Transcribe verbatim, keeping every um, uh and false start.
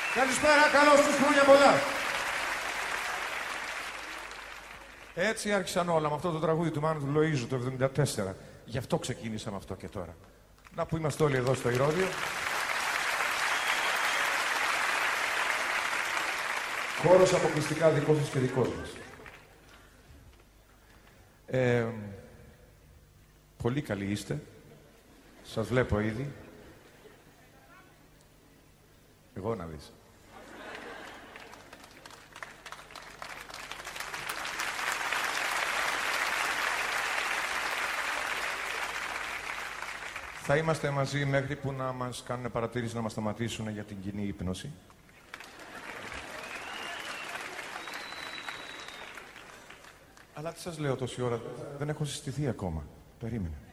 Καλησπέρα, καλώς τους χρόνια πολλά. Έτσι άρχισαν όλα με αυτό το τραγούδι του Μάνου του Λοΐζου το εβδομήντα τέσσερα. Γι' αυτό ξεκίνησαμε αυτό και τώρα. Να που είμαστε όλοι εδώ στο Ηρώδειο. Χώρος αποκλειστικά δικός σας και δικός μας. Ε, πολύ καλοί είστε. Σας βλέπω ήδη. Εγώ να δεις. Θα είμαστε μαζί μέχρι που να μας κάνουν παρατήρηση να μας σταματήσουν για την κοινή ύπνωση. Αλλά τι σας λέω τόση ώρα, δεν έχω συστηθεί ακόμα. Περίμενε.